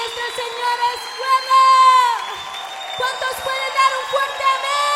nuestro Señor es bueno. ¿Cuántos pueden dar un fuerte amén?